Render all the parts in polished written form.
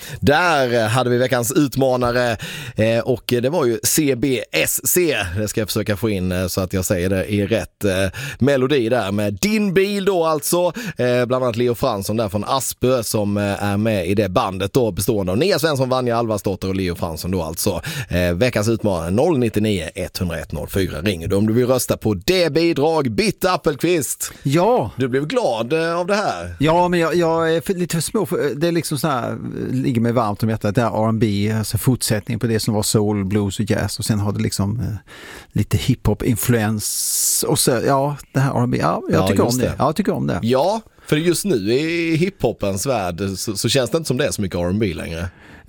Där hade vi veckans utmanare och det var ju CBSC. Det ska jag försöka få in så att jag säger det i rätt melodi där med Din bil då alltså. Bland annat Leo Fransson där från Aspö som är med i det bandet då, bestående av Nia Svensson, Vanja Alvarsdotter och Leo Fransson då alltså. Veckans utmanare 099 101 04 ringer du om du vill rösta på det bidrag. Bitte Appelqvist. Ja. Du blev glad av det här. Ja, men jag är lite för små. Det är liksom så här, ligger mig varmt om hjärtat. Det är R&B, alltså fortsättning på det som var soul, blues och jazz. Och sen har det liksom lite hiphop-influens. Och så, ja, det här R&B. Ja, jag tycker om det. Ja, jag tycker om det. Ja, för just nu i hiphopens värld så känns det inte som det är så mycket R&B längre.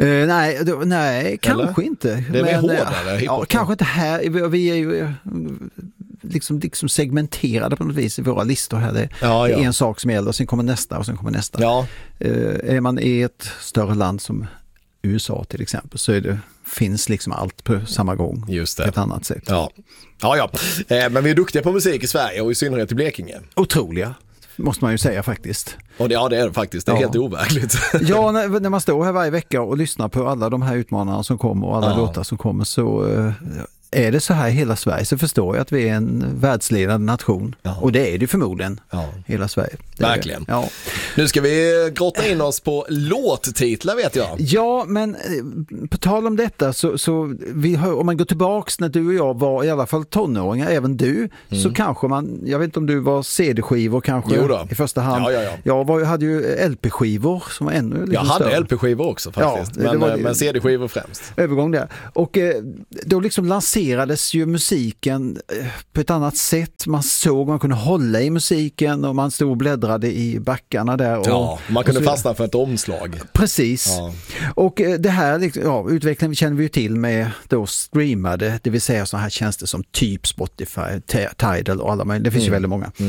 Nej, kanske inte. Det är mer hårdare hiphop. Ja, kanske inte här. Vi är ju liksom segmenterade på något vis i våra listor här. Det är en sak som gäller och sen kommer nästa och sen kommer nästa. Ja. Är man i ett större land som USA till exempel så finns liksom allt på samma gång. Just det. På ett annat sätt. Ja. Men vi är duktiga på musik i Sverige och i synnerhet i Blekinge. Otroliga. Måste man ju säga faktiskt. Och det är det faktiskt. Det är helt overkligt. Ja, när man står här varje vecka och lyssnar på alla de här utmanarna som kommer och alla låtar som kommer så är det så här i hela Sverige så förstår jag att vi är en världsledande nation. Ja. Och det är det förmodligen hela Sverige. Verkligen. Ja. Nu ska vi grotta in oss på låttitlar vet jag. Ja, men på tal om detta så om man går tillbaks när du och jag var i alla fall tonåringar, även du, så kanske jag vet inte om du var CD-skivor kanske i första hand. Ja. Jag hade ju LP-skivor som var ännu lite Jag hade större. LP-skivor också faktiskt, men CD-skivor främst. Övergång där. Och då liksom lanserades ju musiken på ett annat sätt. Man kunde hålla i musiken och man stod och bläddrade i backarna där. Man kunde fastna för ett omslag. Precis. Ja. Och det här utvecklingen känner vi ju till med då streamade, det vill säga sådana här tjänster som typ Spotify, Tidal och alla möjliga. Det finns ju väldigt många.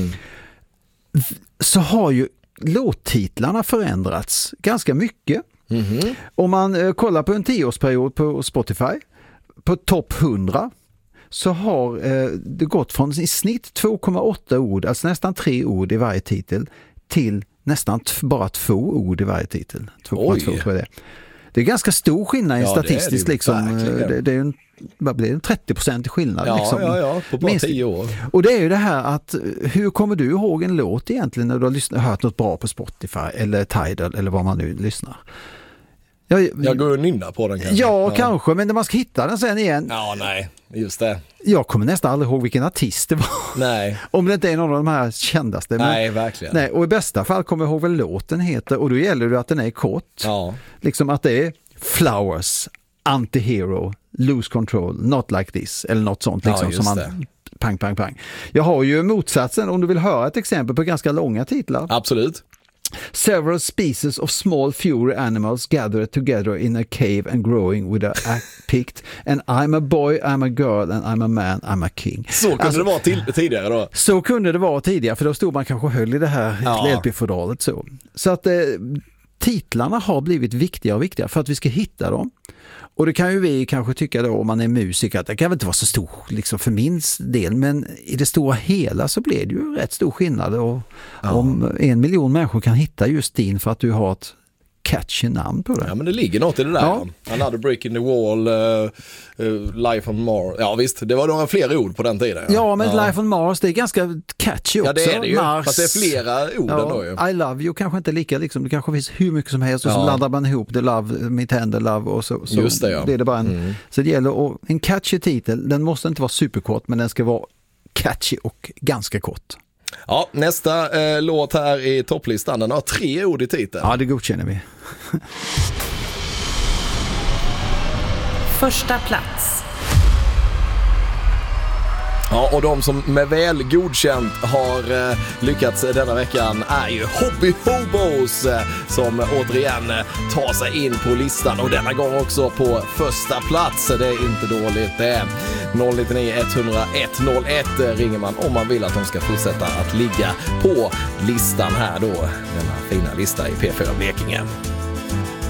Så har ju låttitlarna förändrats ganska mycket. Om man kollar på en 10-årsperiod på Spotify, på topp 100 så har det gått från i snitt 2,8 ord, alltså nästan 3 ord i varje titel, till nästan bara 2 ord i varje titel. 2,2 tror jag det. Det är ganska stor skillnad statistiskt liksom. Det är en 30% skillnad liksom. På bara 10 år. Och det är ju det här att hur kommer du ihåg en låt egentligen när du har hört något bra på Spotify eller Tidal eller vad man nu lyssnar? Jag går och nynnar på den kanske. Ja, kanske, men när man ska hitta den sen igen. Ja, nej, just det. Jag kommer nästan aldrig ihåg vilken artist det var. Nej. Om det inte är någon av de här kändaste. Nej, verkligen. Nej, och i bästa fall kommer jag ihåg vad låten heter och då gäller det att den är kort. Ja. Liksom att det är Flowers, Anti-Hero, Lose Control, Not Like This eller något sånt liksom som man pang. Jag har ju motsatsen om du vill höra ett exempel på ganska långa titlar. Absolut. Several species of small furry animals gathered together in a cave and growing with a picked. And I'm a boy, I'm a girl, and I'm a man, I'm a king. Så kunde det vara tidigare då? Så kunde det vara tidigare, för då stod man kanske höll i det här LP-fodralet så att titlarna har blivit viktigare och viktigare för att vi ska hitta dem. Och det kan ju vi kanske tycka då om man är musiker att det kan väl inte vara så stor liksom för min del, men i det stora hela så blir det ju rätt stor skillnad och om 1 miljon människor kan hitta just din för att du har ett catchy namn på det. Ja, men det ligger något i det där. Ja. Another Brick in the Wall, Life on Mars. Ja visst, det var några fler ord på den tiden. Ja, men Life on Mars, det är ganska catchy också. Ja, det är det ju. Mars, fast det är flera ord då ju. I love you kanske inte lika liksom. Det kanske finns hur mycket som helst och så blandar man ihop The Love, Mitt Händer Love och så just det, blir det bara så det gäller en catchy titel. Den måste inte vara superkort, men den ska vara catchy och ganska kort. Ja, nästa låt här i topplistan, den har 3 ord i titeln. Ja, det godkänner vi. Första plats. Ja, och de som med väl godkänt har lyckats denna veckan är ju Hobby Hobos som återigen tar sig in på listan och denna gång också på första plats. Det är inte dåligt. Det är 099 101 01 ringer man om man vill att de ska fortsätta att ligga på listan här då. Denna fina lista i P4 Blekinge.